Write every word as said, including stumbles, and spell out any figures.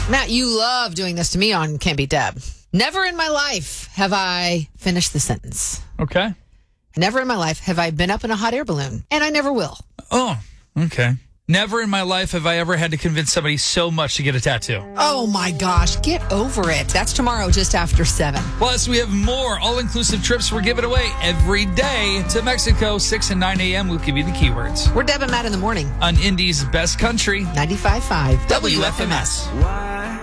Matt, you love doing this to me on Can't Be Deb. Never in my life have I finished the sentence. Okay. Never in my life have I been up in a hot air balloon, and I never will. Oh, okay. Never in my life have I ever had to convince somebody so much to get a tattoo. Oh my gosh, get over it. That's tomorrow just after seven. Plus, we have more all-inclusive trips we're giving away every day to Mexico. six and nine a.m. We'll give you the keywords. We're Deb and Matt in the morning On Indy's best country. ninety-five point five W F M S. Why